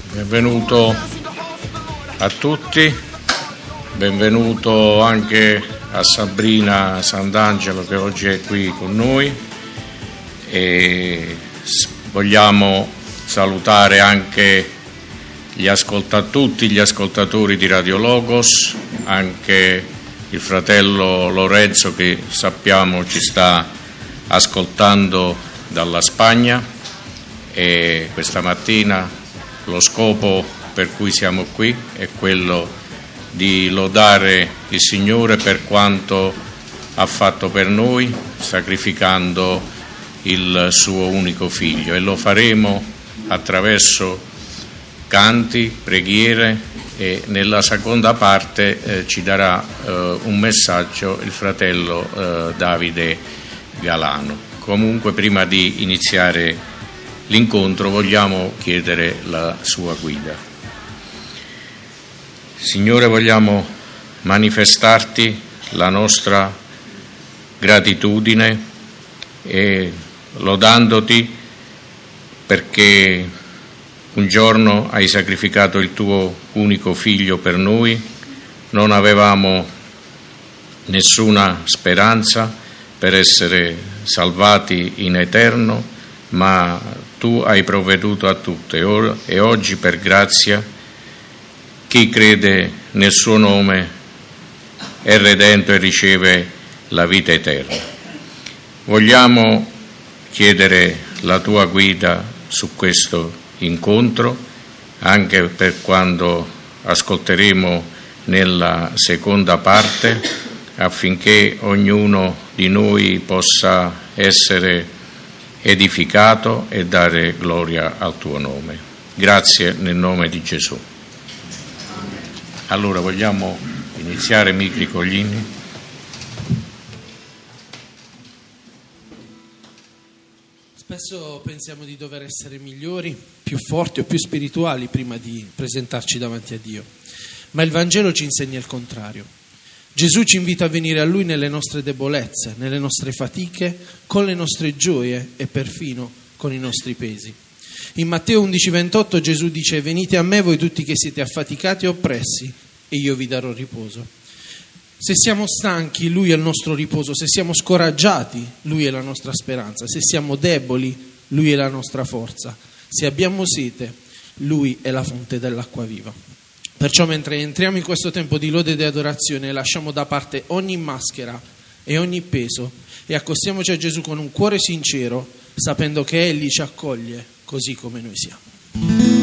Benvenuto a tutti, benvenuto anche a Sabrina Sant'Angelo che oggi è qui con noi, e vogliamo salutare anche tutti gli ascoltatori di Radio Logos, anche il fratello Lorenzo che sappiamo ci sta ascoltando dalla Spagna, e questa mattina lo scopo per cui siamo qui è quello di lodare il Signore per quanto ha fatto per noi, sacrificando il suo unico Figlio, e lo faremo attraverso canti, preghiere, e nella seconda parte ci darà un messaggio il fratello Davide Galano. Comunque, prima di iniziare l'incontro vogliamo chiedere la sua guida. Signore, vogliamo manifestarti la nostra gratitudine e lodandoti perché un giorno hai sacrificato il tuo unico Figlio per noi, non avevamo nessuna speranza per essere salvati in eterno, ma tu hai provveduto a tutto, e oggi per grazia chi crede nel suo nome è redento e riceve la vita eterna. Vogliamo chiedere la tua guida su questo incontro, anche per quando ascolteremo nella seconda parte, affinché ognuno di noi possa essere edificato e dare gloria al tuo nome. Grazie nel nome di Gesù. Allora vogliamo iniziare, Micri, con gli inni? Spesso pensiamo di dover essere migliori, più forti o più spirituali prima di presentarci davanti a Dio, ma il Vangelo ci insegna il contrario. Gesù ci invita a venire a Lui nelle nostre debolezze, nelle nostre fatiche, con le nostre gioie e perfino con i nostri pesi. In Matteo 11,28 Gesù dice: «Venite a me voi tutti che siete affaticati e oppressi, e io vi darò riposo». Se siamo stanchi, Lui è il nostro riposo; se siamo scoraggiati, Lui è la nostra speranza; se siamo deboli, Lui è la nostra forza; se abbiamo sete, Lui è la fonte dell'acqua viva. Perciò, mentre entriamo in questo tempo di lode e di adorazione, lasciamo da parte ogni maschera e ogni peso e accostiamoci a Gesù con un cuore sincero, sapendo che Egli ci accoglie così come noi siamo.